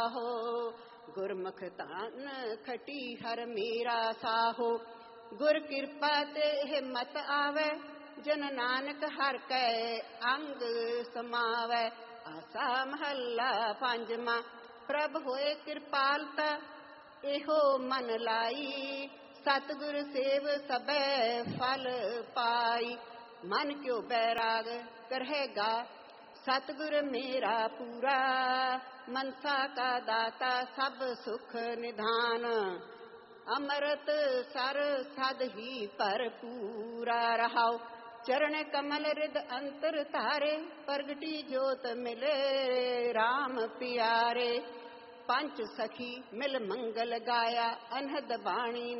ਹੋ। ਗੁਰਮੁਖ ਧਨ ਖਟੀ ਹਰ ਮੇਰਾ ਸਾਹੋ। ਗੁਰ ਕਿਰਪਾ ਤੇ ਹਿੰਮਤ ਆਵੇ, ਜਨ ਨਾਨਕ ਹਰਿ ਕੈ ਅੰਗ ਸਮਾਵੈ। ਆਸਾ ਮਹੱਲਾ ਪੰਜਵਾਂ। ਪ੍ਰਭ ਹੋਏ ਕਿਰਪਾਲਤਾ ਇਹੋ ਮਨ ਲਾਈ, ਸਤਿਗੁਰ ਸੇਵ ਸਭੈ ਫਲ ਪਾਈ। ਮਨ ਕਿਉ ਬੈਰਾਗ ਕਰਹਿਗਾ ਸਤਿਗੁਰ ਮੇਰਾ ਪੂਰਾ, ਮਨਸਾ ਕਾ ਦਾਤਾ ਸਭ ਸੁਖ ਨਿਧਾਨ। ਅੰਮ੍ਰਿਤ ਸਰ ਸਦ ਹੀ ਭਰਪੂਰਾ ਰਹਾਉ। ਚਰਨ ਕਮਲ ਰਿਦ ਅੰਤਰ ਧਾਰੇ, ਪ੍ਰਗਟੀ ਜੋਤ ਮਿਲੇ RAM ਪਿਆਰੇ। ਪੰਚ ਸਖੀ ਮਿਲ ਮੰਗਲ ਗਾਇਆ, ਅਨਹਦ ਬਾਣੀ